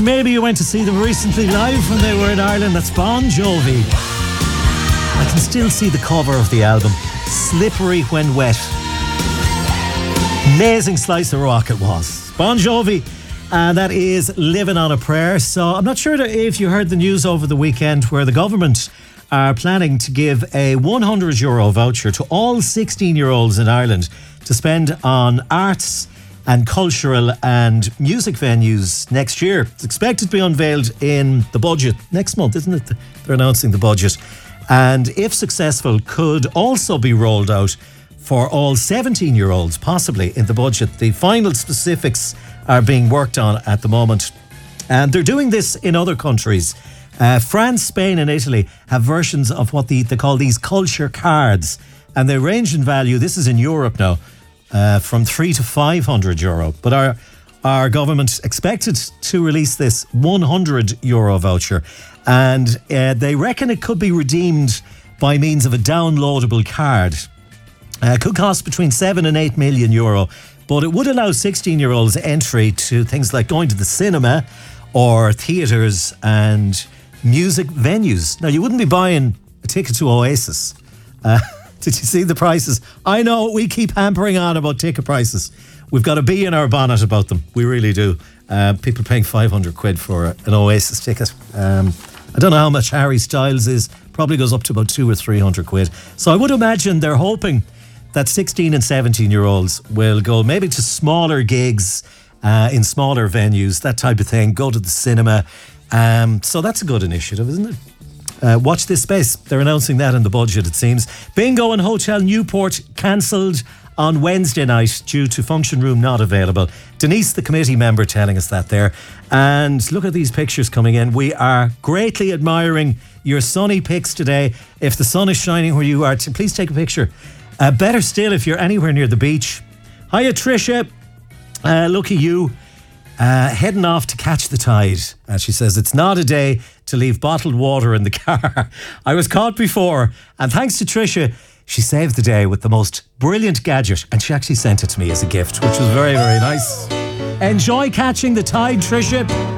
Maybe you went to see them recently live when they were in Ireland. That's Bon Jovi. I can still see the cover of the album, Slippery When Wet. Amazing slice of rock it was. Bon Jovi, that is Living on a Prayer. So I'm not sure if you heard the news over the weekend where the government are planning to give a €100 voucher to all 16-year-olds in Ireland to spend on arts and cultural and music venues next year. It's expected to be unveiled in the budget next month, isn't it? They're announcing the budget. And if successful, could also be rolled out for all 17-year-olds, possibly in the budget. The final specifics are being worked on at the moment. And they're doing this in other countries. France, Spain and Italy have versions of what they call these culture cards. And they range in value, this is in Europe now, from €300 to €500. But our government expected to release this €100 voucher. And they reckon it could be redeemed by means of a downloadable card. It could cost between €7 and €8 million, but it would allow 16-year-olds entry to things like going to the cinema or theatres and music venues. Now, you wouldn't be buying a ticket to Oasis. Did you see the prices? I know we keep hampering on about ticket prices. We've got a bee in our bonnet about them. We really do. People paying £500 for an Oasis ticket. I don't know how much Harry Styles is. Probably goes up to about £200 or £300. So I would imagine they're hoping that 16 and 17-year-olds will go maybe to smaller gigs in smaller venues, that type of thing, go to the cinema. So that's a good initiative, isn't it? Watch this space. They're announcing that in the budget, it seems. Bingo and Hotel Newport cancelled on Wednesday night due to function room not available. Denise, the committee member, telling us that there. And look at these pictures coming in. We are greatly admiring your sunny pics today. If the sun is shining where you are, please take a picture. Better still if you're anywhere near the beach. Hiya, Tricia. Look at you. Heading off to catch the tide. She says, it's not a day to leave bottled water in the car. I was caught before, and thanks to Tricia, she saved the day with the most brilliant gadget, and she actually sent it to me as a gift, which was very, very nice. Enjoy catching the tide, Tricia.